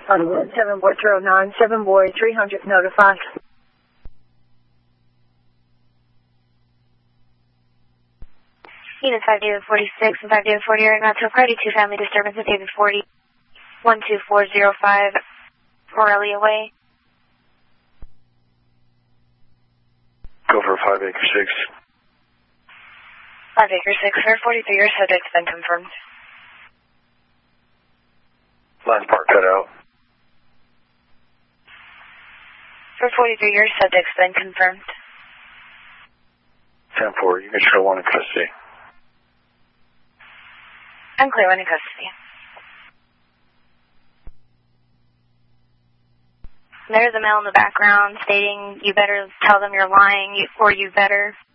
On 7 boy 309, 7 boy 300 notified. Unit 5 David 46 and 5 David 40 right now to party 2 family disturbance at David 40, 12405 Morelia Way. Go for 5 acre 6. 5 acre 6 for 43 years, subject's been confirmed. Last part cut out. For 43 years, subject's been confirmed. 10-4, you can show 1 in custody. I'm clear, 1 in custody. There's a male in the background stating you better tell them you're lying or you better